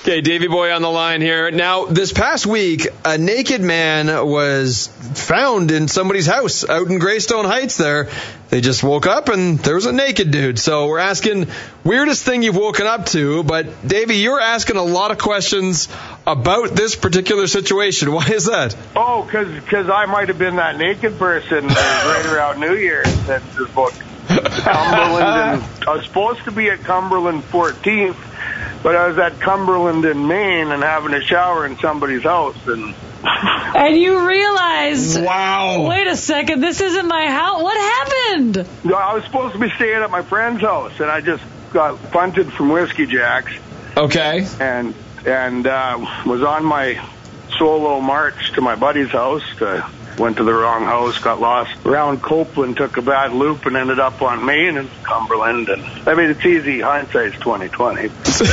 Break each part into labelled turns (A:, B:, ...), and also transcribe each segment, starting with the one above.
A: Okay, Davey Boy on the line here. Now, this past week, a naked man was found in somebody's house out in Greystone Heights there. They just woke up and there was a naked dude. So we're asking weirdest thing you've woken up to. But, Davey, you're asking a lot of questions about this particular situation. Why is that?
B: Oh, because I might have been that naked person right around New Year's. That's just about Cumberland. And I was supposed to be at Cumberland 14th. But I was at Cumberland in Maine and having a shower in somebody's house.
C: And you realized,
A: wow,
C: wait a second, this isn't my house. What happened?
B: I was supposed to be staying at my friend's house, and I just got punted from Whiskey Jack's.
A: Okay.
B: And was on my solo march to my buddy's house. Went to the wrong house, got lost around Copeland, took a bad loop, and ended up on Maine and Cumberland. And I mean, it's easy. Hindsight's 20/20.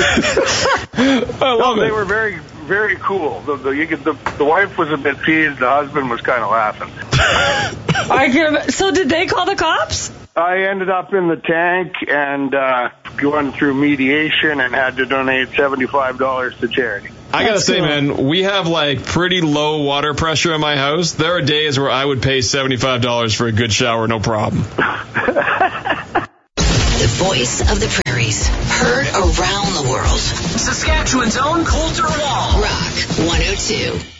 A: I love it.
B: They were very, very cool. The wife was a bit peeved. The husband was kind of laughing.
C: So did they call the cops?
B: I ended up in the tank and going through mediation and had to donate $75 to charity.
A: I gotta say, man, we have like pretty low water pressure in my house. There are days where I would pay $75 for a good shower, no problem.
D: The voice of the prairies, heard around the world.
E: Saskatchewan's own Coulter Wall.
D: Rock 102.